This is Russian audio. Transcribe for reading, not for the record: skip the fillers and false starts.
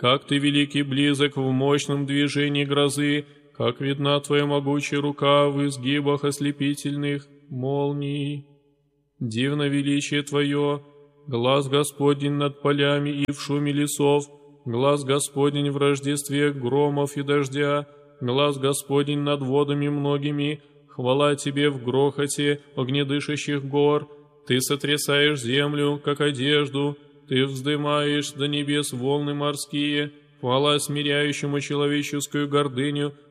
как ты велик и близок в мощном движении грозы, как видна твоя могучая рука в изгибах ослепительных молний. Дивно величие твое, глаз Господень над полями и в шуме лесов, глаз Господень в рождестве громов и дождя, глаз Господень над водами многими, хвала тебе в грохоте огнедышащих гор. Ты сотрясаешь землю, как одежду, ты вздымаешь до небес волны морские, хвала смиряющему человеческую гордыню,